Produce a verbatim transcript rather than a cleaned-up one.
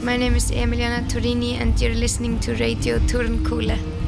My name is Emiliana Torini and you're listening to Radio Turnkule.